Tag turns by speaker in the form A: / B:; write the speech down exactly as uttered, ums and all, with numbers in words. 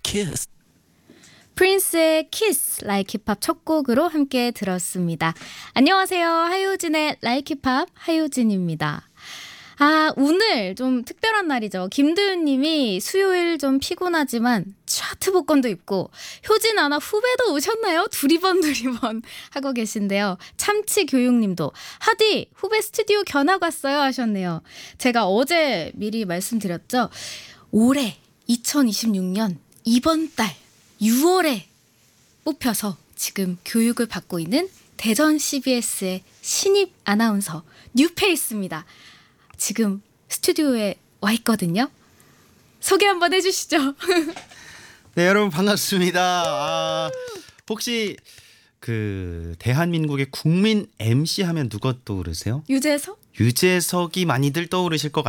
A: kiss.
B: 프린스의 키스 라이크 힙합 첫 곡으로 함께 들었습니다. 안녕하세요. 하효진의 라이크 힙합 하효진입니다. 아, 오늘 좀 특별한 날이죠. 김도윤 님이 수요일 좀 피곤하지만 차트 복권도 있고 효진 아나 후배도 오셨나요? 두리번 두리번 하고 계신데요. 참치 교육 님도 하디 후배 스튜디오 견학 왔어요 하셨네요. 제가 어제 미리 말씀드렸죠. 올해 이천이십육 년 이번 달 유월에 뽑혀서 지금 교육을 받고 있는 대전 씨비에스의 신입 아나운서 뉴페이스입니다. 지금 스튜디오에 와 있거든요. 소개 한번 해주시죠.
C: 네, 여러분 반갑습니다. 아, 혹시 그 대한민국의 국민 엠씨 하면 누가 떠오르세요?
B: 유재석?
C: 유재석이 많이들 떠오르실 것